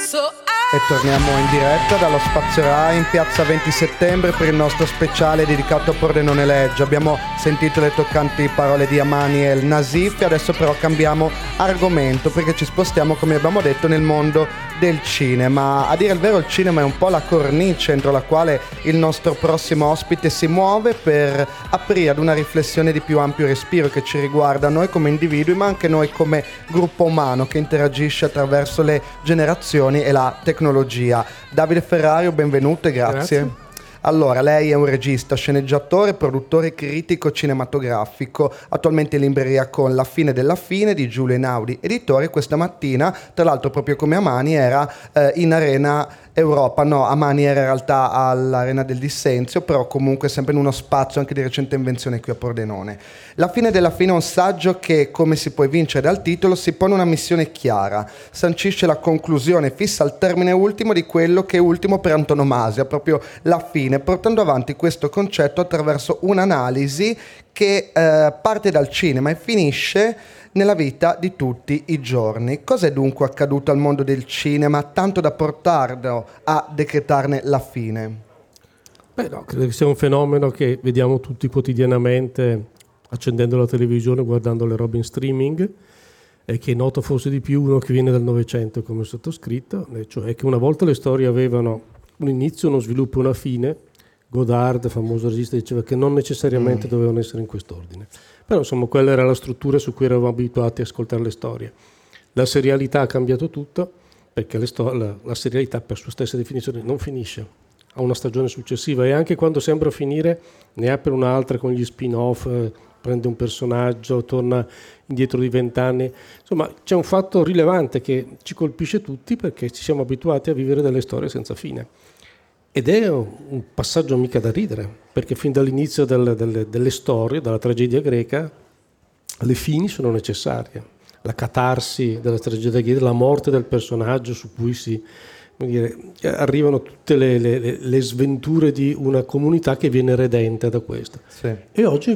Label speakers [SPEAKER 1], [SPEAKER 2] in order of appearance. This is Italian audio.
[SPEAKER 1] E torniamo in diretta dallo Spazio Rai in piazza 20 settembre per il nostro speciale dedicato a Pordenone Leggio. Abbiamo sentito le toccanti parole di Amani El Nasif, adesso però cambiamo argomento perché ci spostiamo, come abbiamo detto, nel mondo del cinema. A dire il vero, il cinema è un po' la cornice entro la quale il nostro prossimo ospite si muove per aprire ad una riflessione di più ampio respiro che ci riguarda noi come individui, ma anche noi come gruppo umano che interagisce attraverso le generazioni e la tecnologia. Davide Ferrario, benvenuto e grazie. Allora, lei è un regista, sceneggiatore, produttore, critico cinematografico, attualmente in libreria con La fine della fine di Giulio Einaudi, editore. Questa mattina, tra l'altro proprio come Amani, era in Arena Europa. No, Amani era in realtà all'Arena del Dissenzio, però comunque sempre in uno spazio anche di recente invenzione qui a Pordenone. La fine della fine è un saggio che, come si può evincere dal titolo, si pone una missione chiara, sancisce la conclusione, fissa il termine ultimo di quello che è ultimo per antonomasia, proprio la fine, portando avanti questo concetto attraverso un'analisi che parte dal cinema e finisce nella vita di tutti i giorni. Cos'è dunque accaduto al mondo del cinema tanto da portarlo a decretarne la fine?
[SPEAKER 2] Beh, no, credo che sia un fenomeno che vediamo tutti quotidianamente accendendo la televisione, guardando le robe in streaming, e che è noto forse di più uno che viene dal Novecento come sottoscritto, cioè che una volta le storie avevano un inizio, uno sviluppo e una fine. Godard, famoso regista, diceva che non necessariamente dovevano essere in quest'ordine. Però insomma quella era la struttura su cui eravamo abituati a ascoltare le storie. La serialità ha cambiato tutto, perché la serialità per sua stessa definizione non finisce, ha una stagione successiva e anche quando sembra finire ne apre un'altra con gli spin-off, prende un personaggio, torna indietro di 20 anni. Insomma c'è un fatto rilevante che ci colpisce tutti perché ci siamo abituati a vivere delle storie senza fine. Ed è un passaggio mica da ridere, perché fin dall'inizio delle storie, dalla tragedia greca, le fini sono necessarie. La catarsi della tragedia greca, la morte del personaggio su cui arrivano tutte le sventure di una comunità che viene redenta da questo.
[SPEAKER 1] Sì.
[SPEAKER 2] E oggi